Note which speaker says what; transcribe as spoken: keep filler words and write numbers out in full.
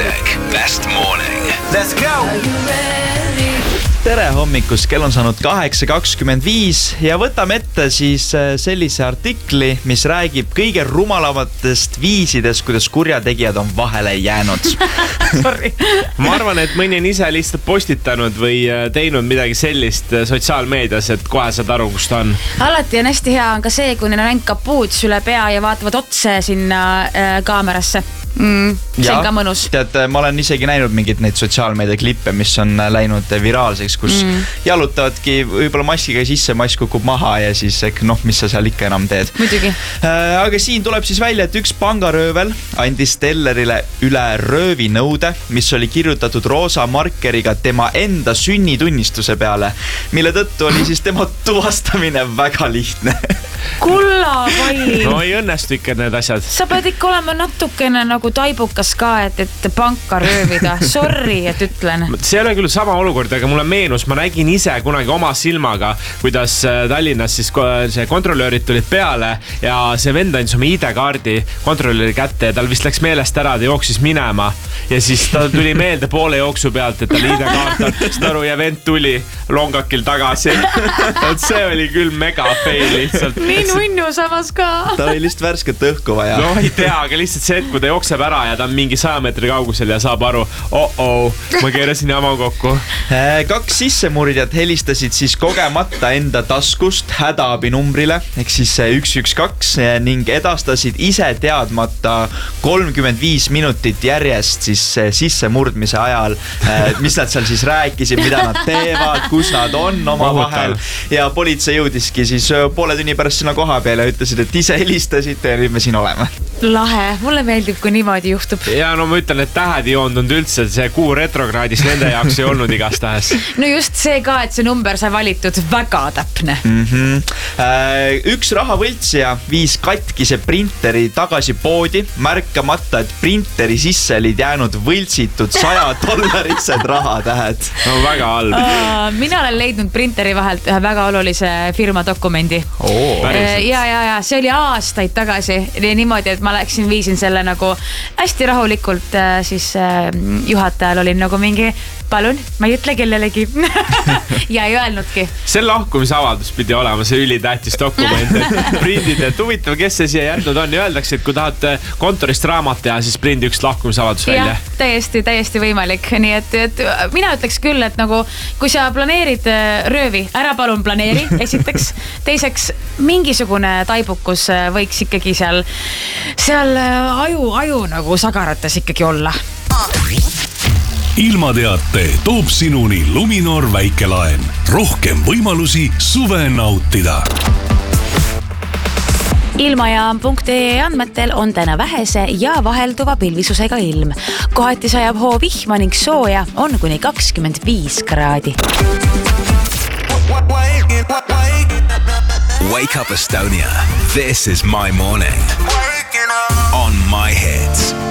Speaker 1: Music Best Morning.
Speaker 2: Let's go!
Speaker 3: Tere hommikust, kell on saanud kaheksa kakskümmend viis ja võtame ette siis sellise artikli, mis räägib kõige rumalamatest viisidest, kuidas kurjategijad on vahele jäänud.
Speaker 4: Sorry. Ma arvan, et mõni on ise lihtsalt postitanud või teinud midagi sellist sotsiaalmeedias, et kohe saad aru, kus ta on.
Speaker 5: Alati on hästi hea on ka see, kui neil on ainult kapuuts üle pea ja vaatavad otse sinna äh, kaamerasse. Mm, see
Speaker 3: ja,
Speaker 5: on ka mõnus.
Speaker 3: Tead, ma olen isegi näinud mingid neid sotsiaalmeedia klippe, mis on läinud viraalseks, kus mm. jalutavadki võib-olla maskiga sisse, mask kukub maha ja siis noh, mis sa seal ikka enam teed.
Speaker 5: Muidugi.
Speaker 3: Aga siin tuleb siis välja, et üks pangaröövel andis tellerile üle röövinõude, mis oli kirjutatud roosa markeriga tema enda sünnitunnistuse peale, mille tõttu oli siis tema tuvastamine väga lihtne.
Speaker 5: Kulla vai!
Speaker 4: No ei õnnestu ikka need asjad.
Speaker 5: Sa pead ikka olema natukene nagu taibukas ka, et, et panka röövida. Sorry, et ütlen.
Speaker 4: See ei ole küll sama olukord, aga mulle meenus, ma nägin ise kunagi oma silmaga, kuidas Tallinnas siis see kontrollöörid tulid peale ja see vend andis oma I D-kaardi kontrollööri kätte ja tal vist läks meelest ära, ta jooksis minema ja siis ta tuli meelde poole jooksu pealt, et tal I D-kaart on staru ja vend tuli longakil tagasi. See oli küll mega fail lihtsalt.
Speaker 5: Nii nunnu samas ka.
Speaker 3: Ta oli lihtsalt värsket õhku vaja.
Speaker 4: No ei tea, aga lihtsalt see, et kui ta jookseb ära ja ta on mingi saja meetri kaugusel ja saab aru, oh-oh, ma keerasin jama kokku.
Speaker 3: Kaks sissemurdjad helistasid siis kogemata enda taskust hädaabinumbrile, ehk siis üks üks kaks ning edastasid ise teadmata kolmkümmend viis minutit järjest siis sissemurdmise ajal, mis nad seal siis rääkisid, mida nad teevad, kus nad on oma vahel ja politsei jõudiski siis poole tunni pärast sinna koha peale ja ütlesid, et ise helistasite ja nüüd me siin oleme.
Speaker 5: Lahe, mulle meeldib, kui niimoodi juhtub.
Speaker 4: Ja no ma ütlen, et tähed ei joondunud üldse, see kuu retrokraadis nende jaoks ei olnud igast tähes.
Speaker 5: No just see ka, et see number sai valitud väga täpne.
Speaker 3: Mm-hmm. Üks rahavõltsija viis katkise printeri tagasi poodi, märkamata, et printeri sisse olid jäänud võltsitud saja dollarised rahatähed.
Speaker 4: No väga halb.
Speaker 5: Uh, mina olen leidnud printeri vahelt ühe väga olulise firma dokumendi.
Speaker 3: Oh,
Speaker 5: ja, ja, ja see oli aastaid tagasi niimoodi, et ma läksin, viisin selle nagu hästi rahulikult siis juhatajal olin nagu mingi palun, ma ei ütle kellelegi ja ei öelnudki.
Speaker 4: See lahkumisavaldus pidi olema see ülitähtis dokument, et prindid, et huvitav, kes see siia jätnud on ja öeldakse, et kui tahad kontorist raamat teha, siis prindi üks lahkumisavaldus välja.
Speaker 5: Ja, täiesti, täiesti võimalik. Nii et, et mina ütleks küll, et nagu kui sa planeerid röövi, ära palun planeeri, esiteks. Teiseks, mingisugune taibukus võiks ikkagi seal, seal aju, aju nagu sagarates ikkagi olla.
Speaker 1: Ilmateate toob sinuni Luminor väikelaen. Rohkem võimalusi suve nautida.
Speaker 5: Ilmajaam.ee andmetel on täna vähese ja vahelduva pilvisusega ilm. Kohati sajab hoo vihma ning sooja on kuni kakskümmend viis kraadi.
Speaker 1: Wake up Estonia. This is my morning on My Hits.